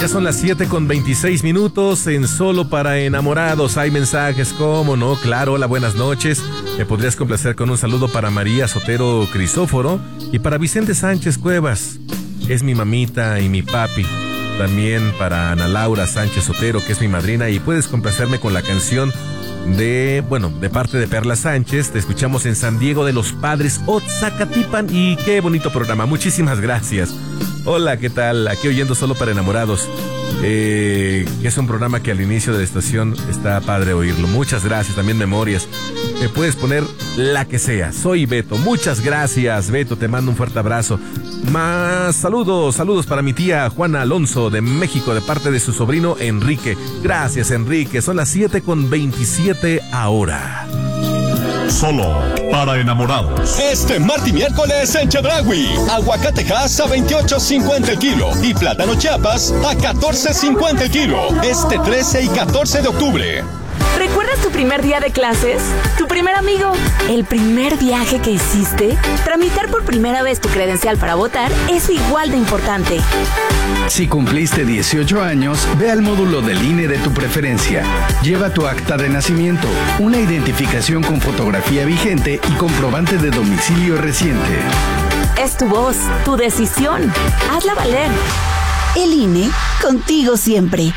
ya son las 7:26 en Solo para Enamorados. Hay mensajes, ¿cómo no? Claro, hola, buenas noches. Me podrías complacer con un saludo para María Sotero Crisóforo y para Vicente Sánchez Cuevas. Es mi mamita y mi papi. También para Ana Laura Sánchez Sotero, que es mi madrina. Y puedes complacerme con la canción de parte de Perla Sánchez. Te escuchamos en San Diego de los Padres, Oaxacatipan. Y qué bonito programa, muchísimas gracias. Hola, ¿qué tal? Aquí oyendo Solo para Enamorados. Es un programa que al inicio de la estación está padre oírlo. Muchas gracias, también memorias. Me puedes poner la que sea. Soy Beto, muchas gracias, Beto, te mando un fuerte abrazo. Más saludos para mi tía Juana Alonso de México, de parte de su sobrino Enrique. Gracias, Enrique, son las 7:27 ahora. Solo para Enamorados. Este martes y miércoles en Chedraui, aguacatejas a 28.50 el kilo y plátano Chiapas a 14.50 el kilo. Este 13 y 14 de octubre. ¿Recuerdas tu primer día de clases? ¿Tu primer amigo? ¿El primer viaje que hiciste? Tramitar por primera vez tu credencial para votar es igual de importante. Si cumpliste 18 años, ve al módulo del INE de tu preferencia. Lleva tu acta de nacimiento, una identificación con fotografía vigente y comprobante de domicilio reciente. Es tu voz, tu decisión. Hazla valer. El INE, contigo siempre.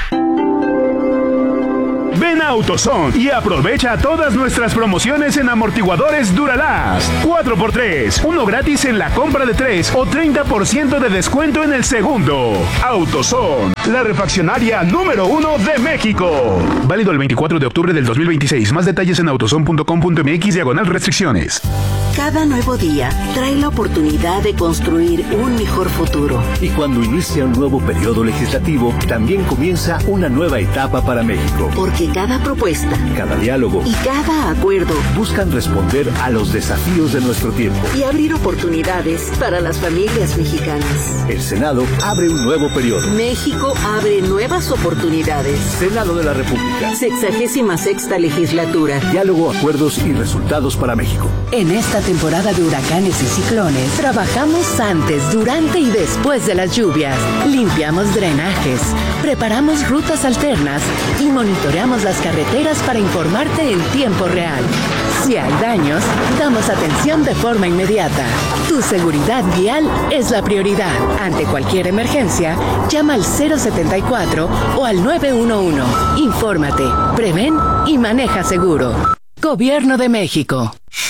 Ven a AutoZone y aprovecha todas nuestras promociones en amortiguadores Duralast. 4x3, uno gratis en la compra de 3 o 30% de descuento en el segundo. AutoZone, la refaccionaria número 1 de México. Válido el 24 de octubre del 2026. Más detalles en autozone.com.mx/restricciones. Cada nuevo día trae la oportunidad de construir un mejor futuro. Y cuando inicia un nuevo periodo legislativo, también comienza una nueva etapa para México. Porque cada propuesta, cada diálogo y cada acuerdo buscan responder a los desafíos de nuestro tiempo y abrir oportunidades para las familias mexicanas. El Senado abre un nuevo periodo. México abre nuevas oportunidades. Senado de la República. 66ª legislatura. Diálogo, acuerdos y resultados para México. En esta temporada de huracanes y ciclones, trabajamos antes, durante y después de las lluvias. Limpiamos drenajes, preparamos rutas alternas y monitoreamos las carreteras para informarte en tiempo real. Si hay daños, damos atención de forma inmediata. Tu seguridad vial es la prioridad. Ante cualquier emergencia, llama al 074 o al 911. Infórmate, prevén y maneja seguro. Gobierno de México.